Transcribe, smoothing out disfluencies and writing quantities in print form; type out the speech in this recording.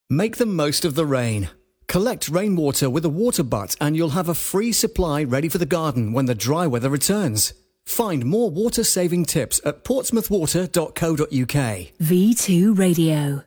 Make the most of the rain. Collect rainwater with a water butt and you'll have a free supply ready for the garden when the dry weather returns. Find more water-saving tips at portsmouthwater.co.uk. V2 Radio.